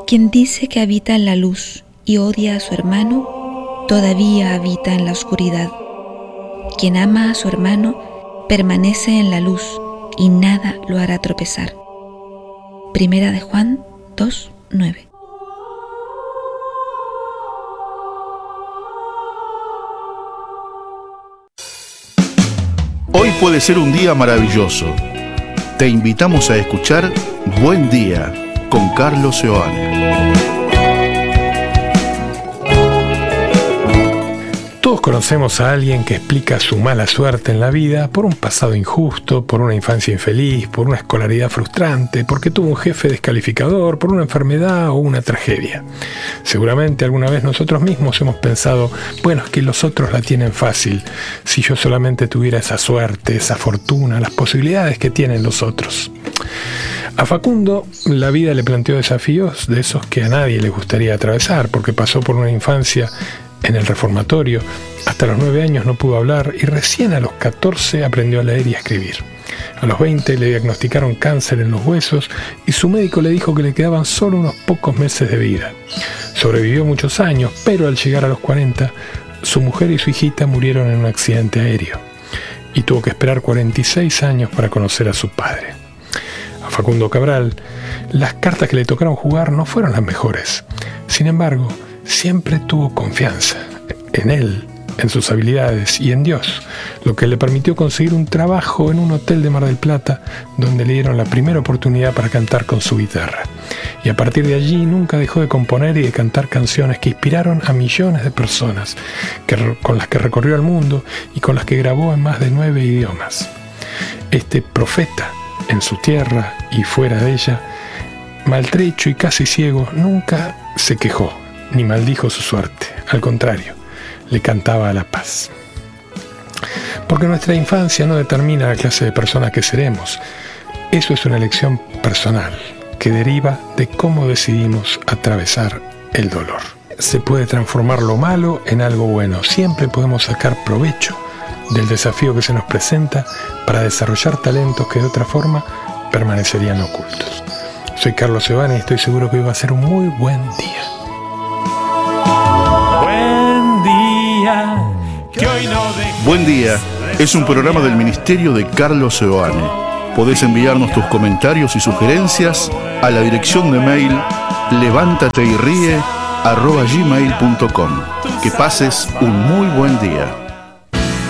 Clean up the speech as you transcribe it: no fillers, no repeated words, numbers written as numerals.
Quien dice que habita en la luz y odia a su hermano, todavía habita en la oscuridad. Quien ama a su hermano permanece en la luz y nada lo hará tropezar. Primera de Juan 2:9. Hoy puede ser un día maravilloso. Te invitamos a escuchar Buen Día con Carlos Seoane. Todos conocemos a alguien que explica su mala suerte en la vida por un pasado injusto, por una infancia infeliz, por una escolaridad frustrante, porque tuvo un jefe descalificador, por una enfermedad o una tragedia. Seguramente alguna vez nosotros mismos hemos pensado, bueno, es que los otros la tienen fácil, si yo solamente tuviera esa suerte, esa fortuna, las posibilidades que tienen los otros. A Facundo la vida le planteó desafíos de esos que a nadie le gustaría atravesar, porque pasó por una infancia en el reformatorio, hasta los 9 años no pudo hablar y recién a los 14 aprendió a leer y a escribir. A los 20 le diagnosticaron cáncer en los huesos y su médico le dijo que le quedaban solo unos pocos meses de vida. Sobrevivió muchos años, pero al llegar a los 40, su mujer y su hijita murieron en un accidente aéreo y tuvo que esperar 46 años para conocer a su padre. A Facundo Cabral, las cartas que le tocaron jugar no fueron las mejores. Sin embargo, siempre tuvo confianza en él, en sus habilidades y en Dios, lo que le permitió conseguir un trabajo en un hotel de Mar del Plata, donde le dieron la primera oportunidad para cantar con su guitarra. Y a partir de allí nunca dejó de componer y de cantar canciones que inspiraron a millones de personas, con las que recorrió el mundo y con las que grabó en más de 9 idiomas. Este profeta, en su tierra y fuera de ella, maltrecho y casi ciego, nunca se quejó ni maldijo su suerte. Al contrario, le cantaba a la paz. Porque nuestra infancia no determina la clase de persona que seremos. Eso es una elección personal que deriva de cómo decidimos atravesar el dolor. Se puede transformar lo malo en algo bueno. Siempre podemos sacar provecho del desafío que se nos presenta para desarrollar talentos que de otra forma permanecerían ocultos. Soy Carlos Seoane y estoy seguro que hoy va a ser un muy buen día. Buen Día es un programa del Ministerio de Carlos Seoane. Podés enviarnos tus comentarios y sugerencias a la dirección de mail levántateyrie@gmail.com. Que pases un muy buen día.